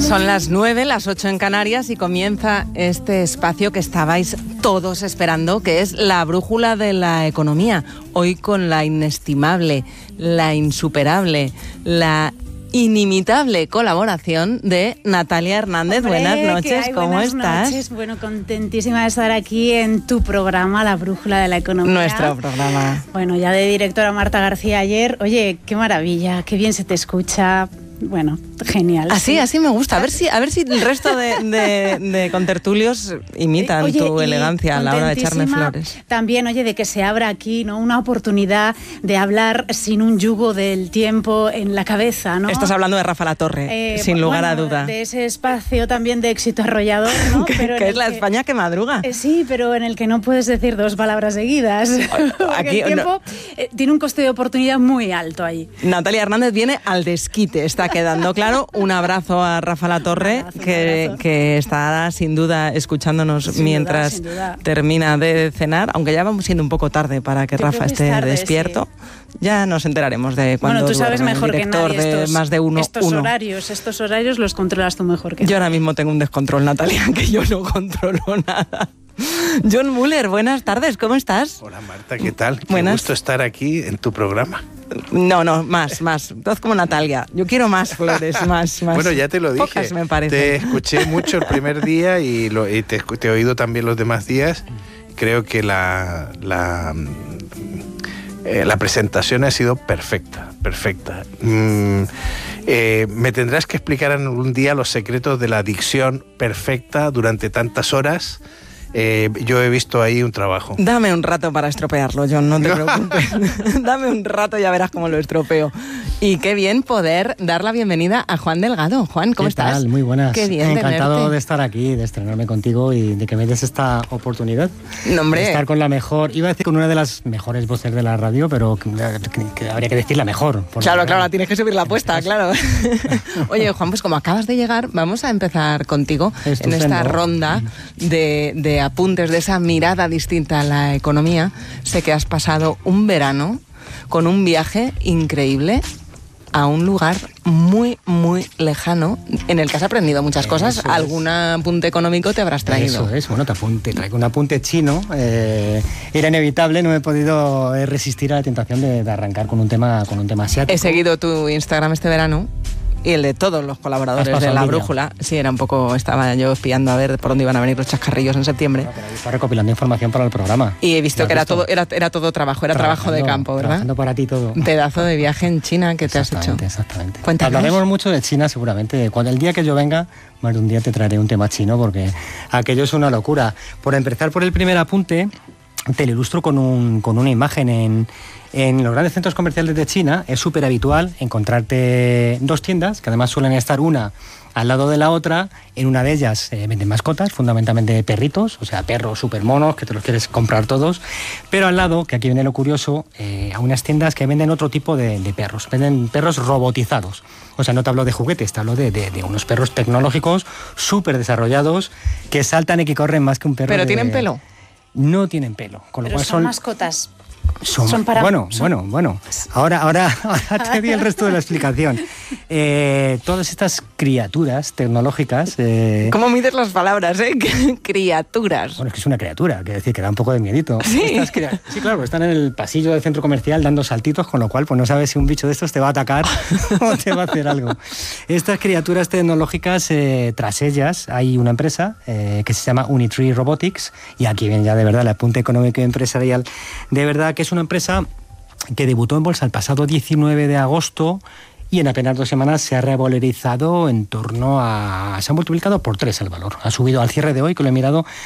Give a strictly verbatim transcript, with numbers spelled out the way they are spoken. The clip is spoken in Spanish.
Son las nueve, las ocho en Canarias y comienza este espacio que estabais todos esperando, que es la brújula de la economía. Hoy con la inestimable, la insuperable, la inimitable colaboración de Natalia Hernández. Hombre, buenas noches, hay, ¿cómo buenas estás? Noches. Bueno, contentísima de estar aquí en tu programa, La Brújula de la Economía. Nuestro programa. Bueno, ya de directora Marta García ayer. Oye, qué maravilla, qué bien se te escucha. Bueno, genial. Así, sí. así me gusta. A ver si, a ver si el resto de, de, de contertulios imitan Oye, tu elegancia a la hora de echarme flores. También, oye, de que se abra aquí, ¿no? Una oportunidad de hablar sin un yugo del tiempo en la cabeza, ¿no? Estás hablando de Rafa Latorre, eh, sin lugar bueno, a duda. De ese espacio también de éxito arrollador, ¿no? que pero que es la que, España que madruga. Eh, sí, pero en el que no puedes decir dos palabras seguidas. Aquí, el tiempo no. eh, tiene un coste de oportunidad muy alto ahí. Natalia Hernández viene al desquite, está quedando claro. Un abrazo a Rafa Latorre, abrazo, que, que estará sin duda escuchándonos sin mientras duda, duda. termina de cenar, aunque ya vamos siendo un poco tarde para que Yo Rafa creo que esté es tarde, despierto. Sí. Ya nos enteraremos de cuándo Bueno, tú sabes duerme mejor el director que nadie estos, de más de uno. estos uno. horarios, estos horarios los controlas tú mejor que yo. Yo ahora mismo tengo un descontrol, Natalia, que yo no controlo nada. John Muller, buenas tardes, ¿cómo estás? Hola Marta, ¿qué tal? Qué Buenas. gusto estar aquí en tu programa. No, no, más, más. Tú haz como Natalia. Yo quiero más flores, más, más. Bueno, ya te lo dije. Pocas, me parece. Te escuché mucho el primer día y, lo, y te, te he oído también los demás días. Creo que la, la, eh, la presentación ha sido perfecta, perfecta. Mm, eh, me tendrás que explicar algún día los secretos de la dicción perfecta durante tantas horas. Eh, yo he visto ahí un trabajo. Dame un rato para estropearlo, John, no te preocupes. Dame un rato y ya verás cómo lo estropeo. Y qué bien poder dar la bienvenida a Juan Delgado. Juan, ¿cómo ¿Qué estás? tal? Muy buenas. Qué bien Encantado tenerte. de estar aquí, de estrenarme contigo y de que me des esta oportunidad. No, hombre. De estar con la mejor, iba a decir con una de las mejores voces de la radio, pero que, que, que habría que decir la mejor. Claro, claro, tienes que subir la apuesta, claro. Oye, Juan, pues como acabas de llegar, vamos a empezar contigo Estupendo. en esta ronda de, de apuntes, de esa mirada distinta a la economía. Sé que has pasado un verano con un viaje increíble a un lugar muy, muy lejano, en el que has aprendido muchas cosas. Eso es. Algún apunte económico te habrás traído. Eso es, bueno, te apunte, traigo un apunte chino. Eh, era inevitable, no he podido resistir a la tentación de, de arrancar con un tema, con un tema asiático. He seguido tu Instagram este verano y el de todos los colaboradores Has pasado de La envidia. Brújula. Sí, era un poco, estaba yo espiando a ver por dónde iban a venir los chascarrillos en septiembre. Bueno, pero ahí está recopilando información para el programa. Y he visto ¿Lo has que era visto? todo, era, era todo trabajo, era trabajo de Trabajando- campo, ¿verdad? Trabajando para ti todo. Un pedazo de viaje en China que te has hecho. Exactamente, exactamente. Cuéntanos. Hablaremos mucho de China seguramente. Cuando el día que yo venga, más de un día te traeré un tema chino porque aquello es una locura. Por empezar por el primer apunte, te lo ilustro con, un, con una imagen. En, en los grandes centros comerciales de China es súper habitual encontrarte dos tiendas, que además suelen estar una al lado de la otra. En una de ellas eh, venden mascotas, fundamentalmente perritos, o sea, perros súper monos, que te los quieres comprar todos. Pero al lado, que aquí viene lo curioso, eh, a unas tiendas que venden otro tipo de, de perros. Venden perros robotizados. O sea, no te hablo de juguetes, te hablo de, de, de unos perros tecnológicos súper desarrollados que saltan y que corren más que un perro. ¿Pero de- tienen pelo? No tienen pelo, con lo Pero cual son son... mascotas. Son, Son para- bueno, son- bueno, bueno. Ahora, ahora, ahora te di el resto de la explicación. Eh, todas estas criaturas tecnológicas... Eh, ¿Cómo mides las palabras, eh? Criaturas. bueno, es que es una criatura, quiere decir que da un poco de miedito. Sí. Estas cria- sí, claro, están en el pasillo del centro comercial dando saltitos, con lo cual pues no sabes si un bicho de estos te va a atacar o te va a hacer algo. Estas criaturas tecnológicas, eh, tras ellas hay una empresa eh, que se llama Unitree Robotics, y aquí viene ya de verdad el apunte económico y empresarial. De verdad que es una empresa que debutó en bolsa el pasado diecinueve de agosto y en apenas dos semanas se ha revalorizado en torno a... se ha multiplicado por tres el valor. Ha subido al cierre de hoy, que lo he mirado,